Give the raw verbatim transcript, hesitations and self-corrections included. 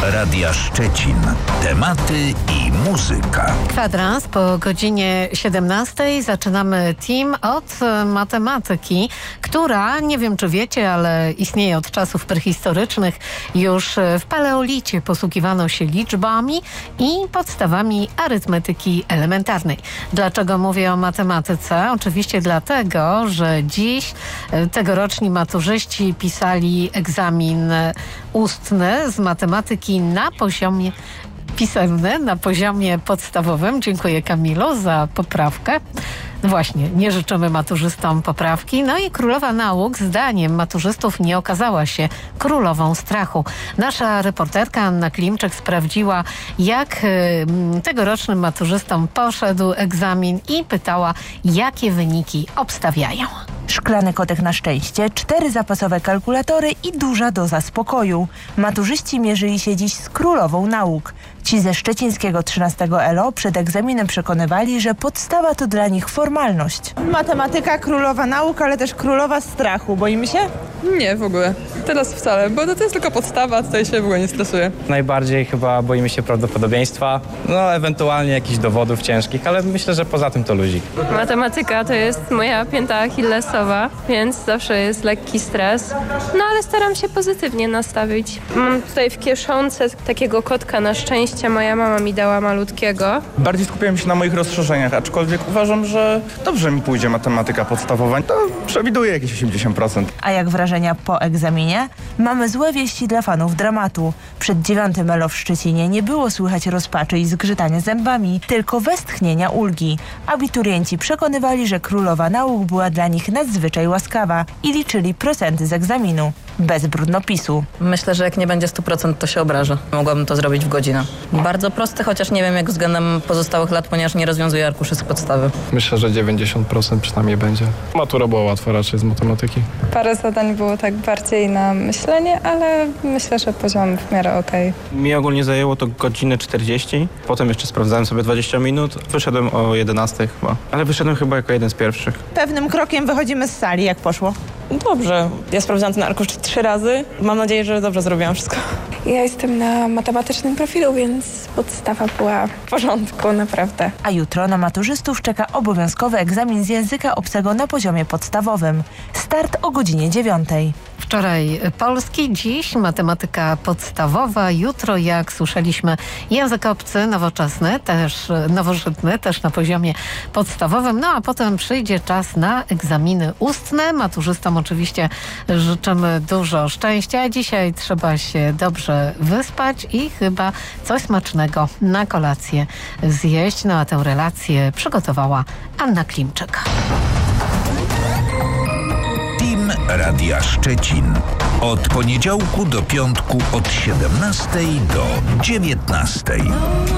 Radia Szczecin. Tematy i muzyka. Kwadrans po godzinie siedemnastej zaczynamy team od matematyki, która, nie wiem czy wiecie, ale istnieje od czasów prehistorycznych. Już w paleolicie posługiwano się liczbami i podstawami arytmetyki elementarnej. Dlaczego mówię o matematyce? Oczywiście dlatego, że dziś tegoroczni maturzyści pisali egzamin ustny z matematyki na poziomie pisemny, na poziomie podstawowym. Dziękuję, Kamilu, za poprawkę. No właśnie, nie życzymy maturzystom poprawki. No i królowa nauk, zdaniem maturzystów, nie okazała się królową strachu. Nasza reporterka Anna Klimczek sprawdziła, jak y, tegorocznym maturzystom poszedł egzamin i pytała, jakie wyniki obstawiają. Szklany kotek na szczęście, cztery zapasowe kalkulatory i duża doza spokoju. Maturzyści mierzyli się dziś z królową nauk. Ci ze szczecińskiego trzynastego E L O przed egzaminem przekonywali, że podstawa to dla nich formalność. Matematyka królowa nauk, ale też królowa strachu. Boimy się? Nie, w ogóle. Teraz wcale, bo to jest tylko podstawa, tutaj się w ogóle nie stresuję. Najbardziej chyba boimy się prawdopodobieństwa, no ewentualnie jakichś dowodów ciężkich, ale myślę, że poza tym to luzik. Matematyka to jest moja pięta achillesowa, więc zawsze jest lekki stres, no ale staram się pozytywnie nastawić. Mam tutaj w kieszonce takiego kotka na szczęście, moja mama mi dała malutkiego. Bardziej skupiałem się na moich rozszerzeniach, aczkolwiek uważam, że dobrze mi pójdzie matematyka podstawowa, to przewiduję jakieś osiemdziesiąt procent. A jak wrażenia po egzaminie? Mamy złe wieści dla fanów dramatu. Przed dziewiątym E L O w Szczecinie nie było słychać rozpaczy i zgrzytania zębami, tylko westchnienia ulgi. Abiturienci przekonywali, że królowa nauk była dla nich nadzwyczaj łaskawa i liczyli procenty z egzaminu. Bez brudnopisu. Myślę, że jak nie będzie stu procent, to się obrażę. Mogłabym to zrobić w godzinę. Bardzo prosty, chociaż nie wiem jak względem pozostałych lat, ponieważ nie rozwiązuję arkuszy z podstawy. Myślę, że dziewięćdziesiąt procent przynajmniej będzie. Matura była łatwa raczej z matematyki. Parę zadań było tak bardziej na myślenie, ale myślę, że poziom w miarę okej. Mi ogólnie zajęło to godzinę czterdzieści, potem jeszcze sprawdzałem sobie dwadzieścia minut, wyszedłem o jedenastej chyba, ale wyszedłem chyba jako jeden z pierwszych. Pewnym krokiem wychodzimy z sali. Jak poszło? Dobrze. Ja sprawdzałam ten arkusz trzy razy. Mam nadzieję, że dobrze zrobiłam wszystko. Ja jestem na matematycznym profilu, więc podstawa była w porządku, naprawdę. A jutro na maturzystów czeka obowiązkowy egzamin z języka obcego na poziomie podstawowym. Start o godzinie dziewiątej. Wczoraj polski, dziś matematyka podstawowa, jutro, jak słyszeliśmy, język obcy, nowoczesny, też nowożytny, też na poziomie podstawowym. No a potem przyjdzie czas na egzaminy ustne. Maturzystom oczywiście życzymy dużo szczęścia. Dzisiaj trzeba się dobrze wyspać i chyba coś smacznego na kolację zjeść. No a tę relację przygotowała Anna Klimczek. Radia Szczecin. Od poniedziałku do piątku od siedemnastej do dziewiętnastej.